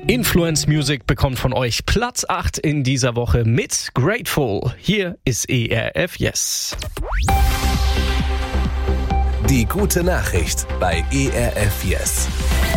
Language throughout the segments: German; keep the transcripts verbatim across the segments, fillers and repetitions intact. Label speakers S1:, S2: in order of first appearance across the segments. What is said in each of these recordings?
S1: Influence Music bekommt von euch Platz acht in dieser Woche mit Grateful. Hier ist E R F Yes.
S2: Die gute Nachricht bei E R F Yes.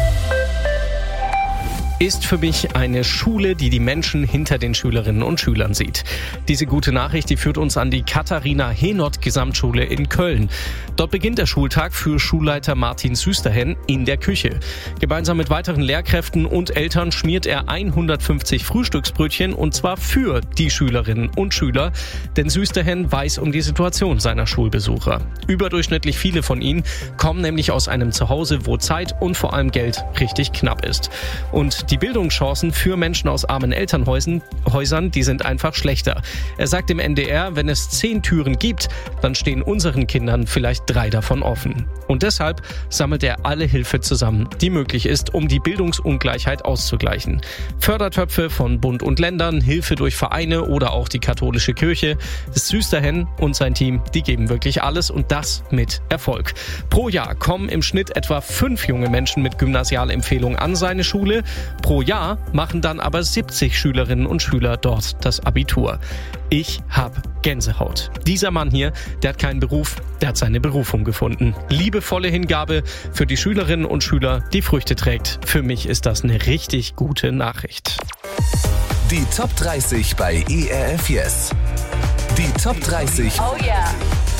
S1: Ist für mich eine Schule, die die Menschen hinter den Schülerinnen und Schülern sieht. Diese gute Nachricht, die führt uns an die Katharina-Henot-Gesamtschule in Köln. Dort beginnt der Schultag für Schulleiter Martin Süsterhen in der Küche. Gemeinsam mit weiteren Lehrkräften und Eltern schmiert er hundertfünfzig Frühstücksbrötchen und zwar für die Schülerinnen und Schüler, denn Süsterhen weiß um die Situation seiner Schulbesucher. Überdurchschnittlich viele von ihnen kommen nämlich aus einem Zuhause, wo Zeit und vor allem Geld richtig knapp ist. Und die Bildungschancen für Menschen aus armen Elternhäusern, Häusern, die sind einfach schlechter. Er sagt im N D R, wenn es zehn Türen gibt, dann stehen unseren Kindern vielleicht drei davon offen. Und deshalb sammelt er alle Hilfe zusammen, die möglich ist, um die Bildungsungleichheit auszugleichen. Fördertöpfe von Bund und Ländern, Hilfe durch Vereine oder auch die katholische Kirche. Süsterhen und sein Team, die geben wirklich alles und das mit Erfolg. Pro Jahr kommen im Schnitt etwa fünf junge Menschen mit Gymnasialempfehlung an seine Schule. Pro Jahr machen dann aber siebzig Schülerinnen und Schüler dort das Abitur. Ich hab Gänsehaut. Dieser Mann hier, der hat keinen Beruf, der hat seine Berufung gefunden. Liebevolle Hingabe für die Schülerinnen und Schüler, die Früchte trägt. Für mich ist das eine richtig gute Nachricht.
S2: Die Top dreißig bei E R F Yes. Die Top dreißig.
S3: Oh yeah.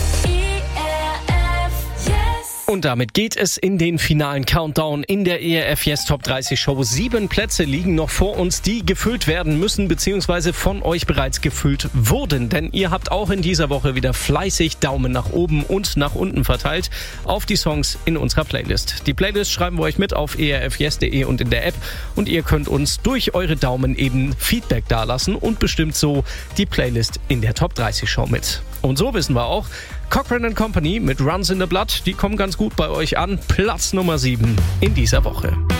S1: Und damit geht es in den finalen Countdown in der E R F Yes Top dreißig Show. Sieben Plätze liegen noch vor uns, die gefüllt werden müssen, beziehungsweise von euch bereits gefüllt wurden. Denn ihr habt auch in dieser Woche wieder fleißig Daumen nach oben und nach unten verteilt auf die Songs in unserer Playlist. Die Playlist schreiben wir euch mit auf e r f yes punkt de und in der App. Und ihr könnt uns durch eure Daumen eben Feedback dalassen und bestimmt so die Playlist in der Top dreißig Show mit. Und so wissen wir auch, Cochrane and Company mit Runs in the Blood, die kommen ganz gut bei euch an. Platz Nummer sieben in dieser Woche.